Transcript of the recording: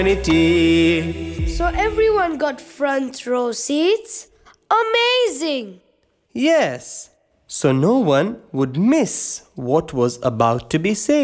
So everyone got front row seats? Amazing! Yes, so no one would miss what was about to be said.